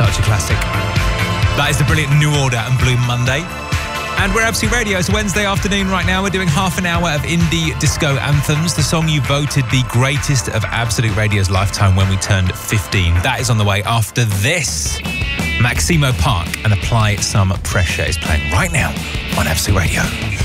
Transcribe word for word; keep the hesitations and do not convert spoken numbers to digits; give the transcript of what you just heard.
Such a classic. That is the brilliant New Order and Blue Monday. And we're Absolute Radio. It's Wednesday afternoon right now. We're doing half an hour of indie disco anthems. The song you voted the greatest of Absolute Radio's lifetime when we turned fifteen. That is on the way after this. Maximo Park and Apply Some Pressure is playing right now on Absolute Radio.